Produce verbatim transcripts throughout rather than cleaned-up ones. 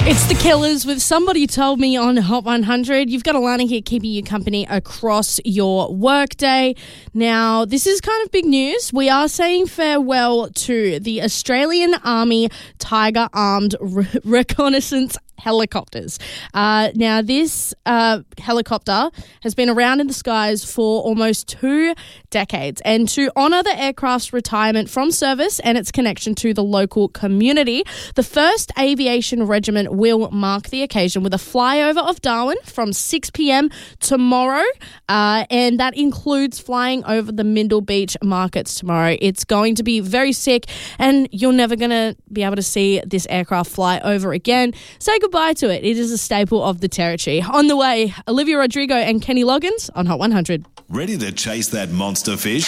It's The Killers with Somebody Told Me on Hot one hundred. You've got Alana here keeping you company across your workday. Now, this is kind of big news. We are saying farewell to the Australian Army Tiger Armed Re- Reconnaissance helicopters. Uh, now, this uh, helicopter has been around in the skies for almost two decades. And to honour the aircraft's retirement from service and its connection to the local community, the first Aviation Regiment will mark the occasion with a flyover of Darwin from six p.m. tomorrow. Uh, and that includes flying over the Mindle Beach markets tomorrow. It's going to be very sick, and you're never going to be able to see this aircraft fly over again. Say goodbye to it. It is a staple of the territory. On the way, Olivia Rodrigo and Kenny Loggins on Hot one hundred. Ready to chase that monster fish?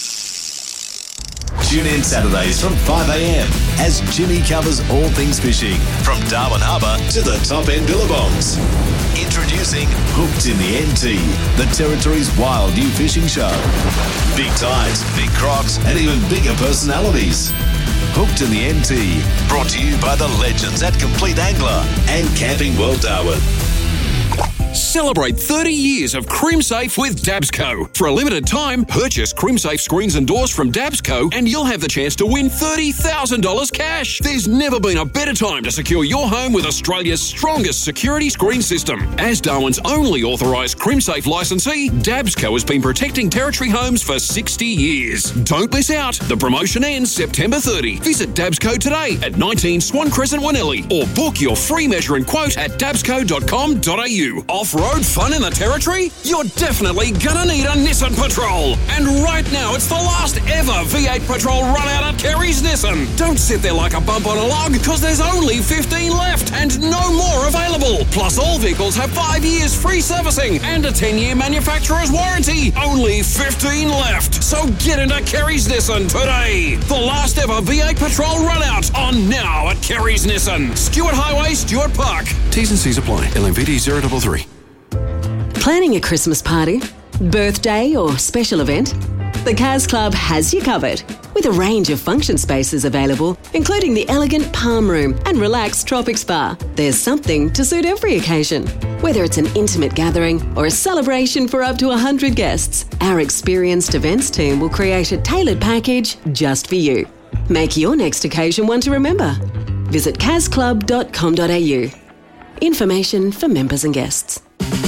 Tune in Saturdays from five a.m. as Jimmy covers all things fishing, from Darwin Harbour to the top end billabongs. Introducing Hooked in the N T, the territory's wild new fishing show. Big tides, big crocs, and even bigger personalities. Hooked in the N T, brought to you by the legends at Complete Angler and Camping World Darwin. Celebrate thirty years of CrimSafe with Dabsco. For a limited time, purchase CrimSafe screens and doors from Dabsco and you'll have the chance to win thirty thousand dollars cash. There's never been a better time to secure your home with Australia's strongest security screen system. As Darwin's only authorised CrimSafe licensee, Dabsco has been protecting Territory homes for sixty years. Don't miss out. The promotion ends September thirtieth. Visit Dabsco today at nineteen Swan Crescent, Wanelli, or book your free measure and quote at dabsco dot com dot a u. Off-road fun in the Territory? You're definitely gonna need a Nissan Patrol. And right now, it's the last ever V eight Patrol run out at Kerry's Nissan. Don't sit there like a bump on a log, because there's only fifteen left and no more available. Plus, all vehicles have five years free servicing and a ten-year manufacturer's warranty. Only fifteen left. So get into Kerry's Nissan today. The last ever V eight Patrol run out on now at Kerry's Nissan. Stuart Highway, Stuart Park. T's and C's apply. L M V D zero three three. Planning a Christmas party, birthday or special event? The Kaz Club has you covered, with a range of function spaces available, including the elegant Palm Room and relaxed Tropic Spa. There's something to suit every occasion. Whether it's an intimate gathering or a celebration for up to one hundred guests, our experienced events team will create a tailored package just for you. Make your next occasion one to remember. Visit kaz club dot com dot a u. Information for members and guests.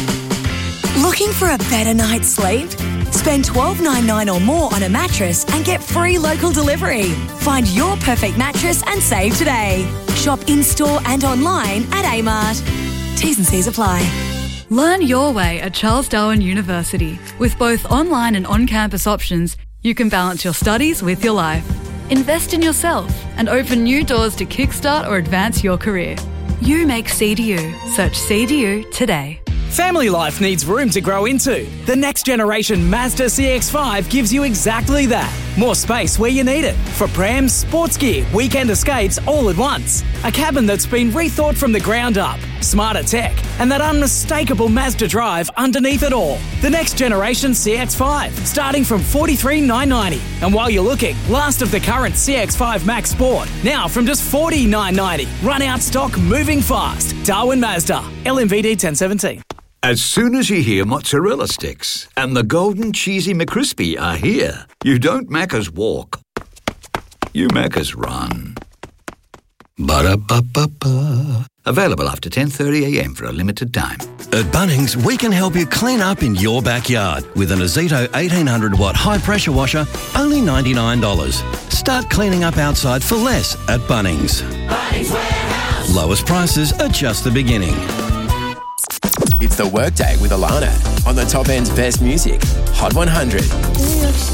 Looking for a better night's sleep? Spend twelve dollars ninety-nine or more on a mattress and get free local delivery. Find your perfect mattress and save today. Shop in-store and online at Amart. T's and C's apply. Learn your way at Charles Darwin University. With both online and on-campus options, you can balance your studies with your life. Invest in yourself and open new doors to kickstart or advance your career. You make C D U. Search C D U today. Family life needs room to grow into. The next generation Mazda C X five gives you exactly that. More space where you need it. For prams, sports gear, weekend escapes all at once. A cabin that's been rethought from the ground up. Smarter tech and that unmistakable Mazda drive underneath it all. The next generation C X five, starting from forty-three thousand nine hundred ninety. And while you're looking, last of the current C X five Max Sport, now from just forty thousand nine hundred ninety. Run out stock, moving fast. Darwin Mazda, L M V D ten seventeen. As soon as you hear mozzarella sticks and the golden cheesy McCrispy are here, you don't Macca's walk, you Macca's run. Ba-da-ba-ba-ba. Available after ten thirty a m for a limited time. At Bunnings, we can help you clean up in your backyard with an Azito eighteen hundred watt high pressure washer, only ninety-nine dollars. Start cleaning up outside for less at Bunnings. Bunnings Warehouse. Lowest prices are just the beginning. It's the Workday with Alana on the top end's best music, Hot one hundred.